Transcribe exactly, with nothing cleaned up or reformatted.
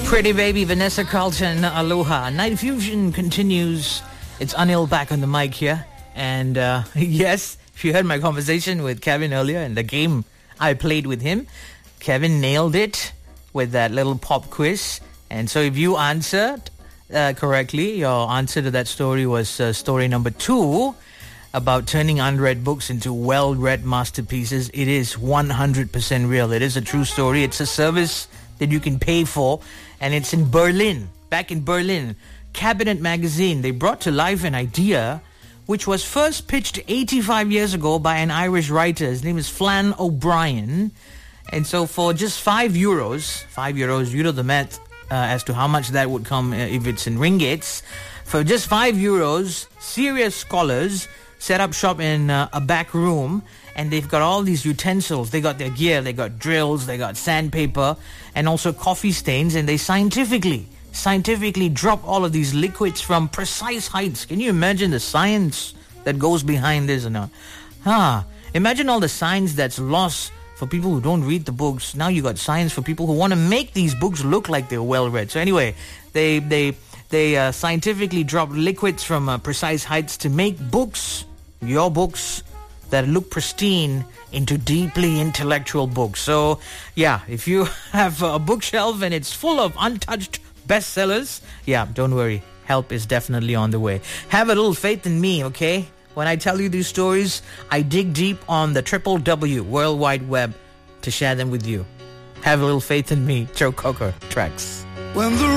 Pretty baby Vanessa Carlton, aloha. Night Fusion continues. It's Anil back on the mic here. And uh, yes, if you heard my conversation with Kevin earlier and the game I played with him, Kevin nailed it with that little pop quiz. And so if you answered uh, correctly, your answer to that story was uh, story number two about turning unread books into well-read masterpieces. It is one hundred percent real. It is a true story. It's a service that you can pay for, and it's in Berlin. Back in Berlin, Cabinet Magazine, they brought to life an idea which was first pitched eighty-five years ago by an Irish writer. His name is Flann O'Brien. And so for just five euros, five euros, you know the math uh, as to how much that would come uh, if it's in ringgits. For just five euros, serious scholars set up shop in uh, a back room, and they've got all these utensils. They got their gear, they got drills, they got sandpaper, and also coffee stains, and they scientifically, scientifically drop all of these liquids from precise heights. Can you imagine the science that goes behind this or not? Ah, imagine all the science that's lost for people who don't read the books. Now you got science for people who want to make these books look like they're well read. So anyway, they they they uh, scientifically drop liquids from uh, precise heights to make books, your books, that look pristine into deeply intellectual books. So, yeah, if you have a bookshelf and it's full of untouched bestsellers, yeah, don't worry. Help is definitely on the way. Have a little faith in me, okay? When I tell you these stories, I dig deep on the triple W, World Wide Web, to share them with you. Have a little faith in me. Joe Cocker, Tracks. When the